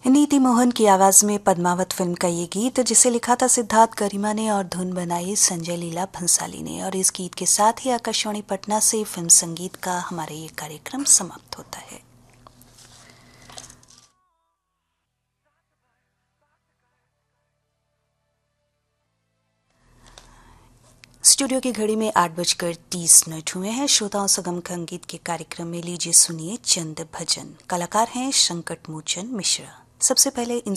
नीति मोहन की आवाज में पद्मावत फिल्म का ये गीत, जिसे लिखा था सिद्धार्थ गरिमा ने और धुन बनाई संजय लीला भंसाली ने। और इस गीत के साथ ही आकाशवाणी पटना से फिल्म संगीत का हमारा ये कार्यक्रम समाप्त होता है। स्टूडियो की घड़ी में 8:30 हुए हैं। श्रोताओं, सुगम संगीत के कार्यक्रम में लीजिए सुनिए चंद भजन। कलाकार हैं संकट मोचन मिश्रा। सबसे पहले